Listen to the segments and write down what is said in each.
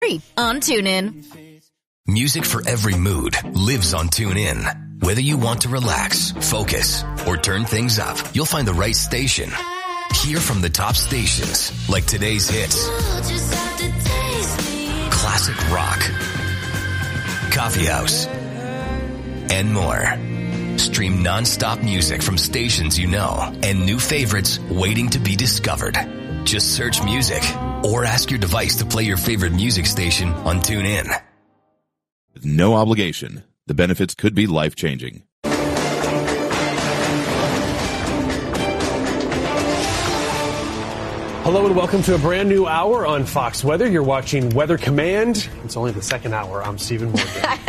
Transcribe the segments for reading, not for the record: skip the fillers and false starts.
free on TuneIn. Music for every mood lives on TuneIn. Whether you want to relax, focus, or turn things up, you'll find the right station. Hear from the top stations like today's hits, classic rock, coffee house, and more. Stream non-stop music from stations you know and new favorites waiting to be discovered. Just search music or ask your device to play your favorite music station on TuneIn. With no obligation, the benefits could be life-changing. Hello and welcome to a brand new hour on Fox Weather. You're watching Weather Command. It's only the second hour. I'm Stephen Morgan.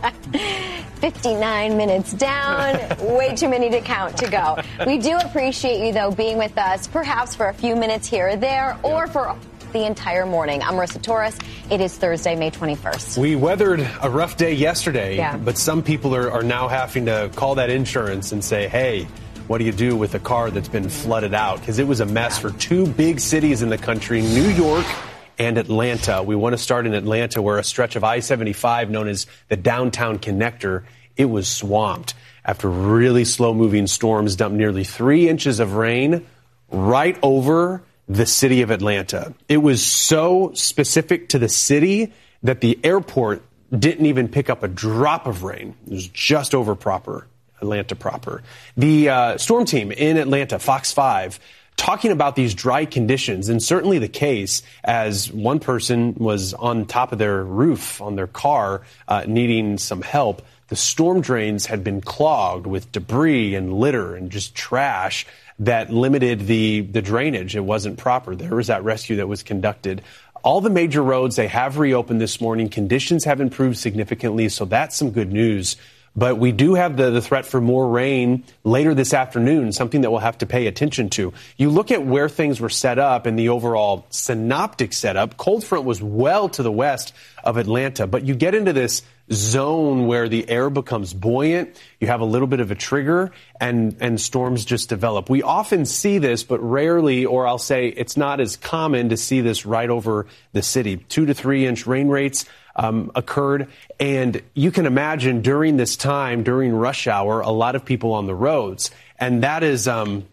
59 minutes down, way too many to count to go. We do appreciate you, though, being with us, perhaps for a few minutes here or there, or for the entire morning. I'm Marissa Torres. It is Thursday, May 21st. We weathered a rough day yesterday, Yeah. but some people are now having to call that insurance and say, hey, what do you do with a car that's been flooded out? Because it was a mess for two big cities in the country, New York and Atlanta. We want to start in Atlanta, where a stretch of I-75 known as the Downtown Connector, it was swamped after really slow-moving storms dumped nearly 3 inches of rain right over the city of Atlanta. It was so specific to the city that the airport didn't even pick up a drop of rain. It was just over Atlanta proper. The storm team in Atlanta, Fox 5, talking about these dry conditions, and certainly the case as one person was on top of their roof on their car needing some help. The storm drains had been clogged with debris and litter and just trash that limited the drainage. It wasn't proper. There was that rescue that was conducted. All the major roads, they have reopened this morning. Conditions have improved significantly, so that's some good news. But we do have the threat for more rain later this afternoon, something that we'll have to pay attention to. You look at where things were set up and the overall synoptic setup. Cold front was well to the west of Atlanta, but you get into this zone where the air becomes buoyant. You have a little bit of a trigger and storms just develop. We often see this, but rarely, or I'll say it's not as common to see this right over the city. 2 to 3 inch rain rates occurred. And you can imagine during this time, during rush hour, a lot of people on the roads. And that is,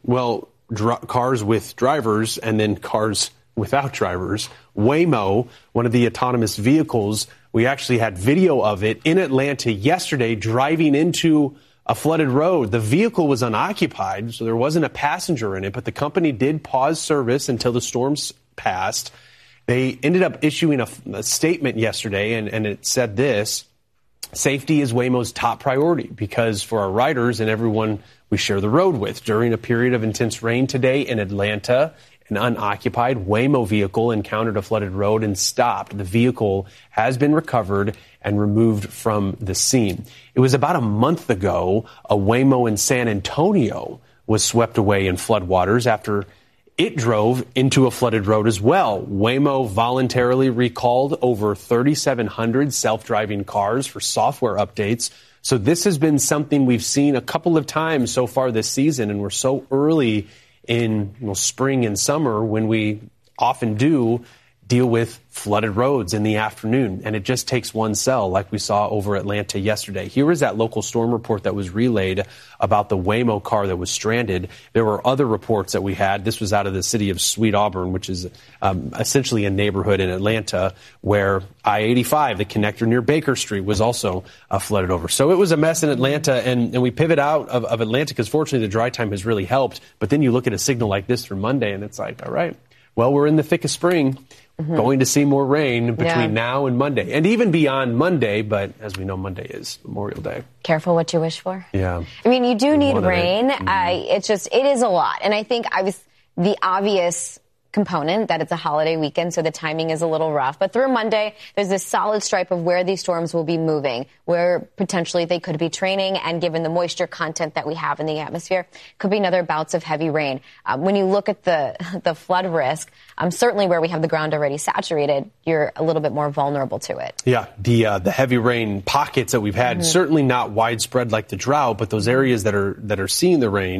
cars with drivers and then cars without drivers. Waymo, one of the autonomous vehicles, we actually had video of it in Atlanta yesterday driving into a flooded road. The vehicle was unoccupied, so there wasn't a passenger in it, but the company did pause service until the storms passed. They ended up issuing a statement yesterday, and it said this: safety is Waymo's top priority because for our riders and everyone we share the road with. During a period of intense rain today in Atlanta, an unoccupied Waymo vehicle encountered a flooded road and stopped. The vehicle has been recovered and removed from the scene. It was about a month ago, a Waymo in San Antonio was swept away in floodwaters after it drove into a flooded road as well. Waymo voluntarily recalled over 3,700 self-driving cars for software updates. So this has been something we've seen a couple of times so far this season, and we're so early in spring and summer when we often do deal with flooded roads in the afternoon. And it just takes one cell like we saw over Atlanta yesterday. Here is that local storm report that was relayed about the Waymo car that was stranded. There were other reports that we had. This was out of the city of Sweet Auburn, which is essentially a neighborhood in Atlanta where I-85, the connector near Baker Street, was also flooded over. So it was a mess in Atlanta, and we pivot out of Atlanta because fortunately the dry time has really helped. But then you look at a signal like this for Monday and it's like, all right, well, we're in the thick of spring. Going to see more rain between now and Monday, and even beyond Monday. But as we know, Monday is Memorial Day. Careful what you wish for. Yeah. I mean, you do need rain. It is a lot. And I think the obvious component that it's a holiday weekend, so the timing is a little rough. But through Monday, there's this solid stripe of where these storms will be moving, where potentially they could be training, and given the moisture content that we have in the atmosphere, could be another bouts of heavy rain. When you look at the flood risk, certainly where we have the ground already saturated, you're a little bit more vulnerable to it. Yeah, the heavy rain pockets that we've had, certainly not widespread like the drought, but those areas that are seeing the rain,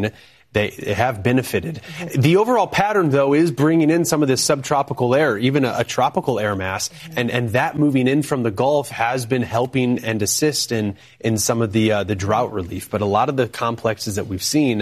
they have benefited. The overall pattern, though, is bringing in some of this subtropical air, even a tropical air mass, and that moving in from the Gulf has been helping and assist in some of the drought relief. But a lot of the complexes that we've seen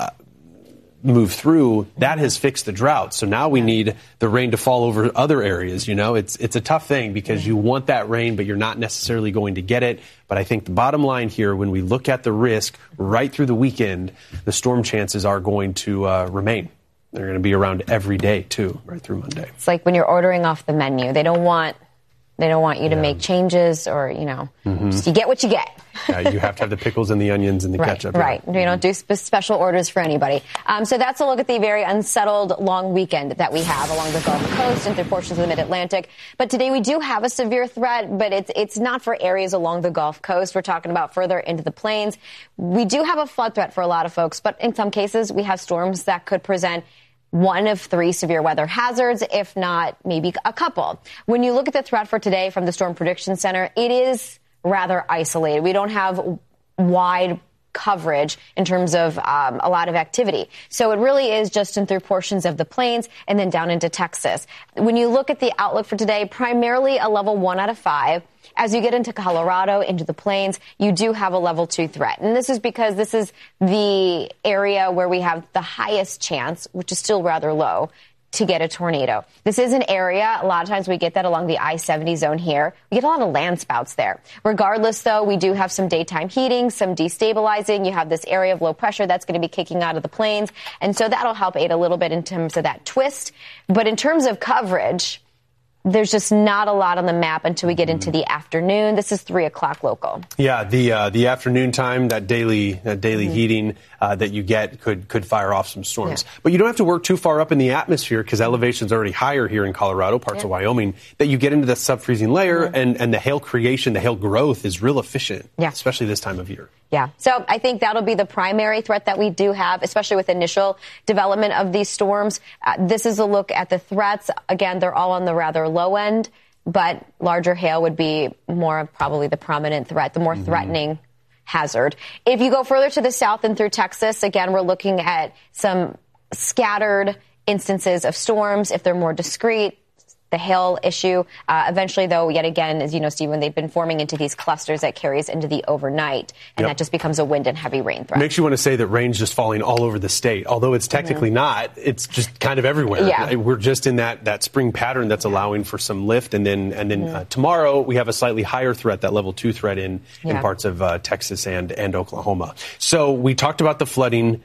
move through, that has fixed the drought. So now we need the rain to fall over other areas. It's a tough thing because you want that rain, but you're not necessarily going to get it. But I think the bottom line here, when we look at the risk right through the weekend, the storm chances are going to remain. They're going to be around every day, too, right through Monday. It's like when you're ordering off the menu. They don't want you to make changes or, just you get what you get. You have to have the pickles and the onions and the ketchup. Right. We don't do special orders for anybody. So that's a look at the very unsettled long weekend that we have along the Gulf Coast and through portions of the Mid-Atlantic. But today we do have a severe threat, but it's not for areas along the Gulf Coast. We're talking about further into the plains. We do have a flood threat for a lot of folks, but in some cases we have storms that could present one of 3 severe weather hazards, if not maybe a couple. When you look at the threat for today from the Storm Prediction Center, it is rather isolated. We don't have wide coverage in terms of a lot of activity. So it really is just in through portions of the plains and then down into Texas. When you look at the outlook for today, primarily a level 1 out of 5. As you get into Colorado, into the plains, you do have a level 2 threat. And this is because this is the area where we have the highest chance, which is still rather low, to get a tornado. This is an area, a lot of times we get that along the I-70 zone here. We get a lot of land spouts there. Regardless, though, we do have some daytime heating, some destabilizing. You have this area of low pressure that's going to be kicking out of the plains. And so that'll help aid a little bit in terms of that twist. But in terms of coverage, there's just not a lot on the map until we get into the afternoon. This is 3 o'clock local. Yeah, the afternoon time, that daily heating that you get could fire off some storms. Yeah. But you don't have to work too far up in the atmosphere because elevation's already higher here in Colorado, parts of Wyoming, that you get into the subfreezing layer and the hail creation, the hail growth is real efficient, especially this time of year. Yeah. So I think that'll be the primary threat that we do have, especially with initial development of these storms. This is a look at the threats. Again, they're all on the rather low end, but larger hail would be more of probably the prominent threat, the more threatening hazard. If you go further to the south and through Texas, again, we're looking at some scattered instances of storms. If they're more discrete, the hail issue. Eventually, though, yet again, as you know, Steve, when they've been forming into these clusters, that carries into the overnight, and that just becomes a wind and heavy rain threat. Makes you want to say that rain's just falling all over the state, although it's technically not. It's just kind of everywhere. Yeah. We're just in that spring pattern that's allowing for some lift, and then tomorrow we have a slightly higher threat, that level 2 threat in parts of Texas and Oklahoma. So we talked about the flooding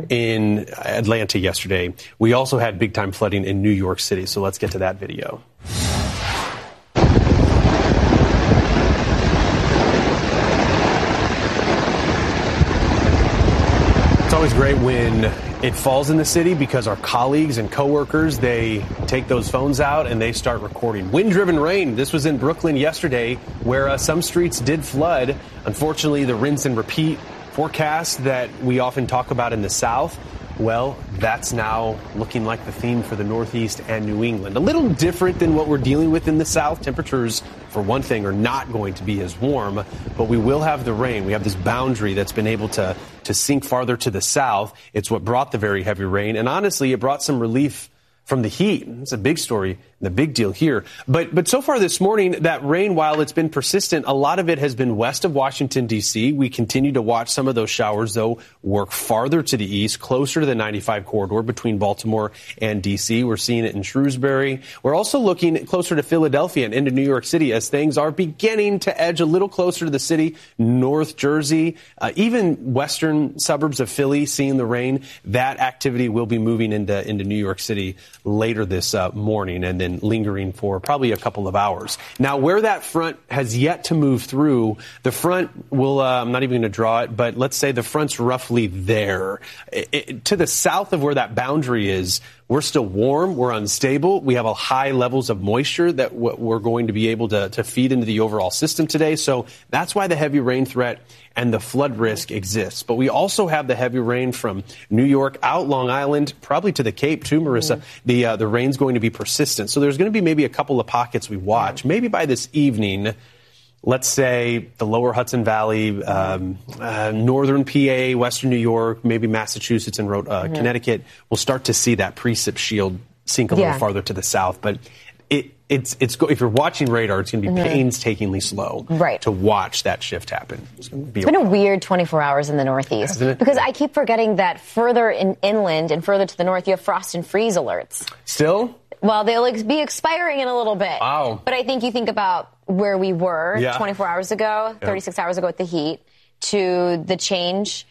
in Atlanta yesterday. We also had big time flooding in New York City. So let's get to that video. It's always great when it falls in the city because our colleagues and coworkers, they take those phones out and they start recording. Wind-driven rain. This was in Brooklyn yesterday where some streets did flood. Unfortunately, the rinse and repeat forecast that we often talk about in the South, well, that's now looking like the theme for the Northeast and New England. A little different than what we're dealing with in the South. Temperatures, for one thing, are not going to be as warm, but we will have the rain. We have this boundary that's been able to sink farther to the south. It's what brought the very heavy rain, and honestly, it brought some relief from the heat. It's a big story, the big deal here. But so far this morning, that rain, while it's been persistent, a lot of it has been west of Washington, D.C. We continue to watch some of those showers, though, work farther to the east, closer to the 95 corridor between Baltimore and D.C. We're seeing it in Shrewsbury. We're also looking closer to Philadelphia and into New York City as things are beginning to edge a little closer to the city, North Jersey, even western suburbs of Philly, seeing the rain. That activity will be moving into New York City later this morning and then lingering for probably a couple of hours. Now, where that front has yet to move through, the front will, I'm not even going to draw it, but let's say the front's roughly there. To the south of where that boundary is, we're still warm, we're unstable, we have a high levels of moisture that we're going to be able to feed into the overall system today. So that's why the heavy rain threat and the flood risk exists. But we also have the heavy rain from New York out Long Island, probably to the Cape too, Marissa. The rain's going to be persistent. So there's going to be maybe a couple of pockets we watch. Maybe by this evening, let's say the lower Hudson Valley, northern PA, western New York, maybe Massachusetts and Connecticut, will start to see that precip shield sink a little farther to the south. But if you're watching radar, it's going to be painstakingly slow to watch that shift happen. It's been a weird 24 hours in the Northeast because I keep forgetting that further inland and further to the north, you have frost and freeze alerts. Still? Well, they'll be expiring in a little bit. Wow. But I think you think about where we were 24 hours ago, 36 hours ago with the heat, to the change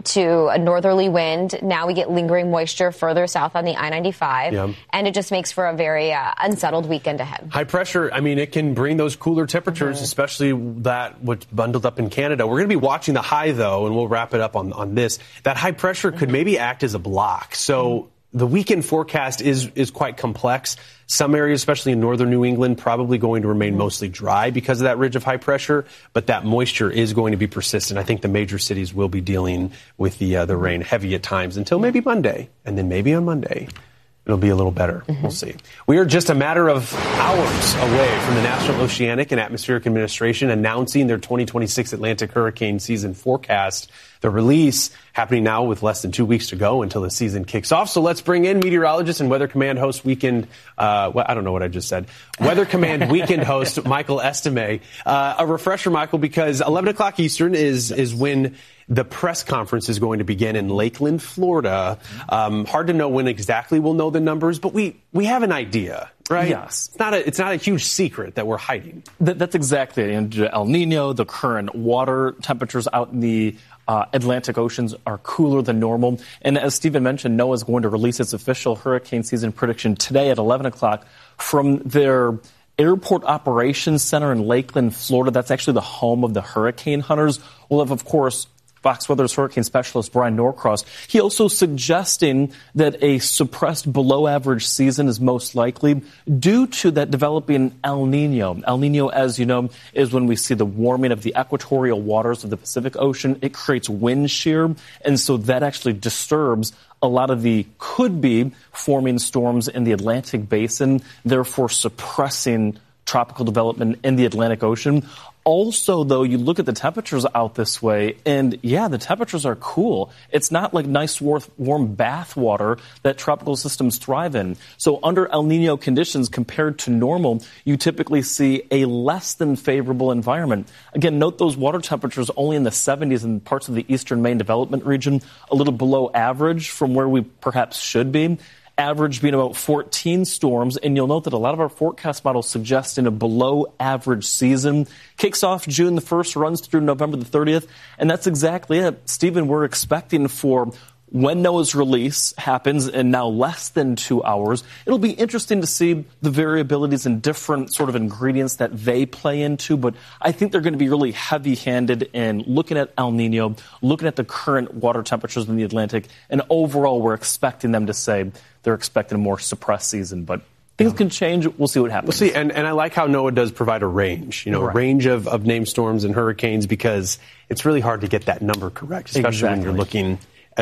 to a northerly wind. Now we get lingering moisture further south on the I-95. And it just makes for a very unsettled weekend ahead. High pressure, I mean, it can bring those cooler temperatures, especially that what's bundled up in Canada. We're going to be watching the high, though, and we'll wrap it up on this. That high pressure could maybe act as a block. So the weekend forecast is quite complex. Some areas, especially in northern New England, probably going to remain mostly dry because of that ridge of high pressure, but that moisture is going to be persistent. I think the major cities will be dealing with the rain heavy at times until maybe Monday, and then maybe on Monday it'll be a little better. We'll see. We are just a matter of hours away from the National Oceanic and Atmospheric Administration announcing their 2026 Atlantic hurricane season forecast. The release happening now with less than 2 weeks to go until the season kicks off. So let's bring in meteorologist and Weather Command host weekend, I don't know what I just said. Weather Command weekend host Michael Estime. A refresher, Michael, because 11 o'clock Eastern is when the press conference is going to begin in Lakeland, Florida. Hard to know when exactly we'll know the numbers, but we have an idea, right? Yes. It's not a huge secret that we're hiding. That's exactly it. And El Nino, the current water temperatures out in the Atlantic Oceans are cooler than normal. And as Stephen mentioned, NOAA is going to release its official hurricane season prediction today at 11 o'clock from their Airport Operations Center in Lakeland, Florida. That's actually the home of the hurricane hunters. We'll have, of course, Fox Weather's hurricane specialist Brian Norcross. He also suggesting that a suppressed below-average season is most likely due to that developing El Nino. El Nino, as you know, is when we see the warming of the equatorial waters of the Pacific Ocean. It creates wind shear, and so that actually disturbs a lot of the could-be forming storms in the Atlantic Basin, therefore suppressing tropical development in the Atlantic Ocean. Also, though, you look at the temperatures out this way, and yeah, the temperatures are cool. It's not like nice, warm bath water that tropical systems thrive in. So under El Nino conditions, compared to normal, you typically see a less than favorable environment. Again, note those water temperatures only in the 70s in parts of the eastern Maine development region, a little below average from where we perhaps should be. Average being about 14 storms, and you'll note that a lot of our forecast models suggesting a below-average season. Kicks off June the 1st, runs through November the 30th, and that's exactly it. Stephen, we're expecting for when NOAA's release happens in now less than 2 hours, it'll be interesting to see the variabilities and different sort of ingredients that they play into, but I think they're going to be really heavy-handed in looking at El Nino, looking at the current water temperatures in the Atlantic, and overall we're expecting them to say they're expecting a more suppressed season, but things can change. We'll see what happens. We'll see. And I like how NOAA does provide a range, a range of named storms and hurricanes, because it's really hard to get that number correct, especially when you're looking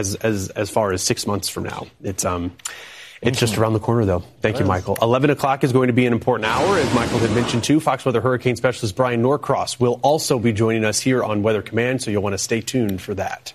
as far as 6 months from now. It's just around the corner, though. Thank you, Michael. 11 o'clock is going to be an important hour, as Michael had mentioned, too. Fox Weather hurricane specialist Brian Norcross will also be joining us here on Weather Command, so you'll want to stay tuned for that.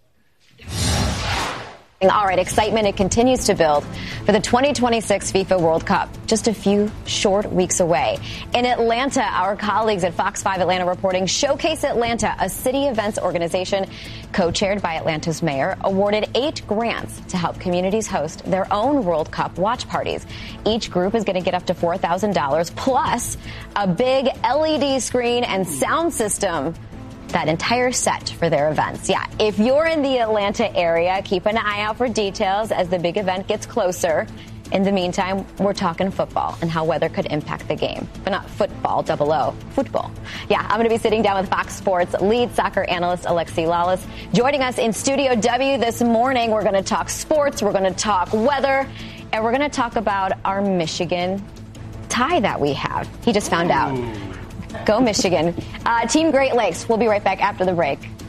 All right, excitement, it continues to build for the 2026 FIFA World Cup, just a few short weeks away. In Atlanta, our colleagues at Fox 5 Atlanta reporting Showcase Atlanta, a city events organization co-chaired by Atlanta's mayor, awarded 8 grants to help communities host their own World Cup watch parties. Each group is going to get up to $4,000 plus a big LED screen and sound system. That entire set for their events. Yeah, if you're in the Atlanta area, keep an eye out for details as the big event gets closer. In the meantime, we're talking football and how weather could impact the game. But not football, football. Yeah, I'm going to be sitting down with Fox Sports lead soccer analyst Alexi Lalas. Joining us in Studio W this morning, we're going to talk sports, we're going to talk weather, and we're going to talk about our Michigan tie that we have. He just found out. Go Michigan. Team Great Lakes. We'll be right back after the break.